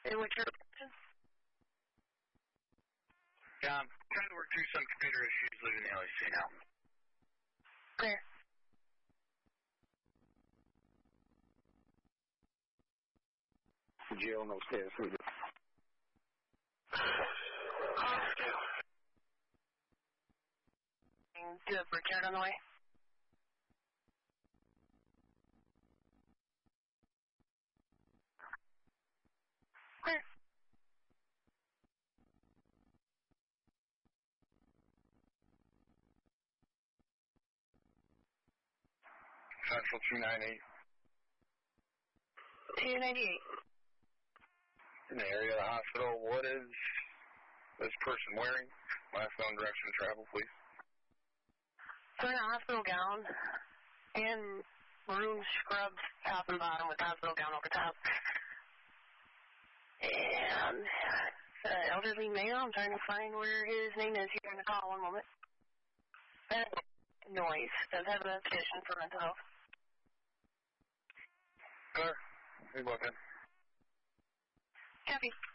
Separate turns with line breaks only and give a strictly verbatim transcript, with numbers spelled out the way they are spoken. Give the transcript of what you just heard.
And what's your...
Yeah, I'm trying to work through some computer issues leaving the L E C now.
Clear.
Jill, no stairs, please.
Do a brickyard on the way. Clear.
Central two ninety-eight.
two ninety-eight.
In the area of the hospital, what is this person wearing? Last known direction of travel, please.
Wearing a hospital gown and maroon scrubs top and bottom with hospital gown over top. And uh, elderly male, I'm trying to find where his name is here in the call. One moment. Uh, noise. Does have a petition for mental health.
Sir, you're welcome.
Copy.